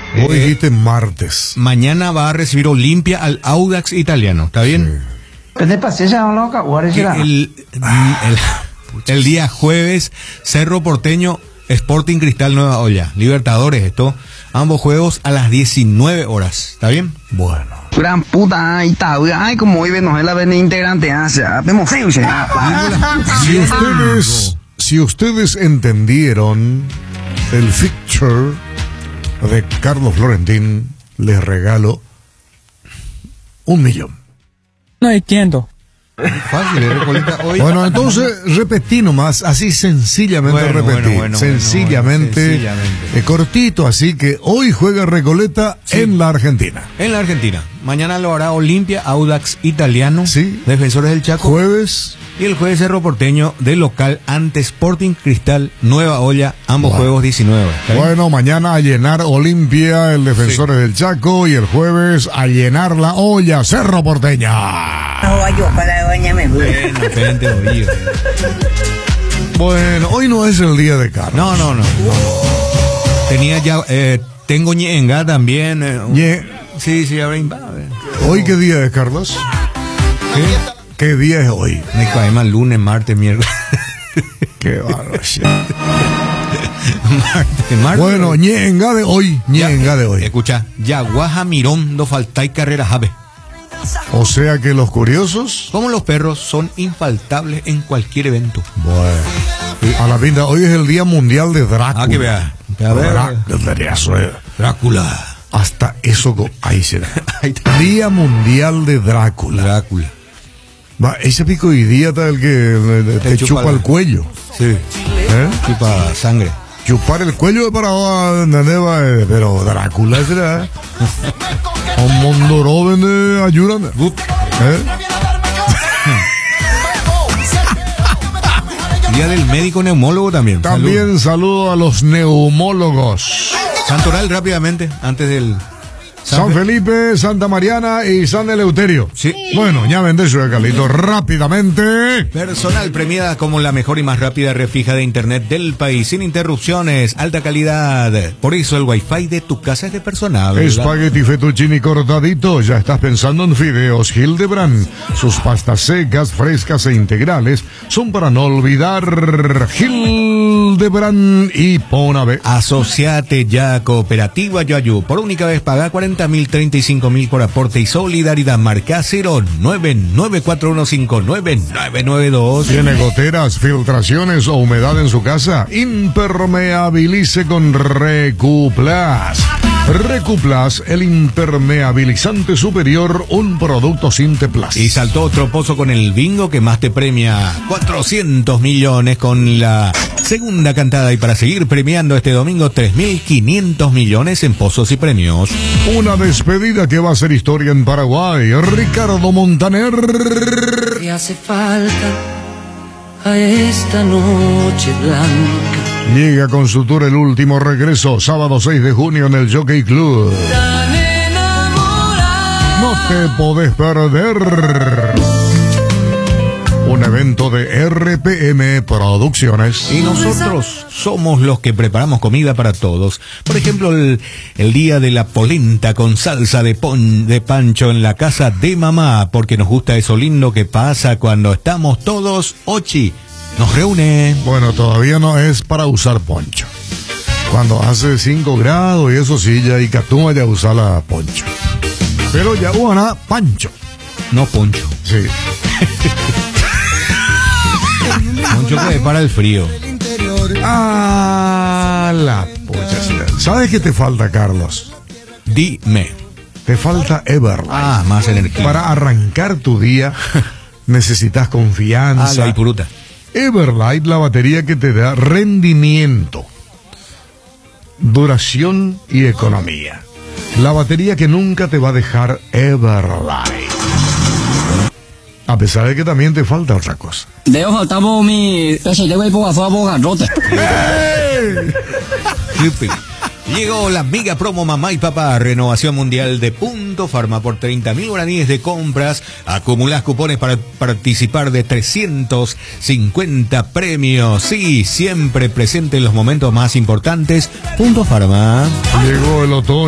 Vos dijiste martes. Mañana va a recibir Olimpia al Audax Italiano, ¿está bien? El día jueves, Cerro Porteño, Sporting Cristal Nueva Olla. Libertadores, esto. Ambos juegos a las 19 horas, ¿está bien? Bueno. Gran puta, ahí está, ay, como hoy ven la ven integrante, Si ustedes entendieron el fixture de Carlos Florentín, les regalo 1 millón. No entiendo. Fácil, Recoleta. Hoy. Bueno, entonces repetí nomás, así sencillamente repetí. Sencillamente. Cortito, así que hoy juega Recoleta en la Argentina. En la Argentina. Mañana lo hará Olimpia, Audax Italiano, sí. Defensores del Chaco. Jueves. Y el jueves Cerro Porteño de local ante Sporting Cristal Nueva Olla, ambos juegos 19 horas. Bueno, mañana a llenar Olimpia, el Defensores del Chaco, y el jueves a llenar la olla, Cerro Porteña. Bueno, hoy no es el día de Carlos. No. Tenía ya, tengo ñenga también. Sí, ahora ¿Hoy qué día es, Carlos? ¿Qué día es hoy? Me cae mal, lunes, martes, miércoles. Qué bárbaro. Martes. Bueno, ñenga de hoy. Escucha, Yaguaja Mirón, no faltáis carrera jave. O sea que los curiosos, como los perros, son infaltables en cualquier evento. Bueno, a la pinta, hoy es el Día Mundial de Drácula. Que vea. Drácula. Hasta eso, ahí será. Día Mundial de Drácula. Va, ese pico idiota el que te chupa el cuello. Sí. Chupa sangre. Chupar el cuello de para pero Drácula será. Un Mondoró vende ayuda. Día del médico neumólogo también. También saludo a los neumólogos. Santoral rápidamente, antes del... San Felipe, Santa Mariana y San Eleuterio. Sí. Bueno, ya vendé eso de Carlito. Rápidamente. Personal premiada como la mejor y más rápida red fija de internet del país. Sin interrupciones, alta calidad. Por eso el wifi de tu casa es de personal. Espagueti fettuccini cortadito. Ya estás pensando en fideos Hildebrand. Sus pastas secas, frescas e integrales son para no olvidar. Hildebrand y Ponave. Asociate ya a Cooperativa Yoayú. Por única vez paga 40.000, 35.000 por aporte y solidaridad. Marca 099415992. ¿Tiene goteras, filtraciones o humedad en su casa? Impermeabilice con Recuplas. Recuplas, el impermeabilizante superior, un producto Sinteplas. Y saltó otro pozo con el bingo que más te premia 400 millones con la segunda cantada. Y para seguir premiando este domingo 3.500 millones en pozos y premios. Una despedida que va a ser historia en Paraguay. Ricardo Montaner. ¿Qué hace falta a esta noche blanca? Llega con su tour El Último Regreso, sábado 6 de junio en el Jockey Club. No te podés perder. Un evento de RPM Producciones. Y nosotros somos los que preparamos comida para todos. Por ejemplo, el día de la polenta con salsa de pancho en la casa de mamá, porque nos gusta eso lindo que pasa cuando estamos todos ochi. Nos reúne. Bueno, todavía no es para usar poncho. Cuando hace 5 grados y eso sí, ya y catuma ya usa la poncho. Pero ya una pancho. No poncho. Sí. Poncho que es para el frío. Ah, la pocha. ¿Sabes qué te falta, Carlos? Dime. Te falta Everlight. Ah, más energía. Para arrancar tu día necesitas confianza. Y puruta. Everlight, la batería que te da rendimiento, duración y economía. La batería que nunca te va a dejar Everlight. A pesar de que también te falta otra cosa. Llegó la mega promo Mamá y Papá, renovación mundial de Punto Farma por 30.000 guaraníes de compras. Acumulás cupones para participar de 350 premios. Sí, siempre presente en los momentos más importantes. Punto Farma. Llegó el otoño.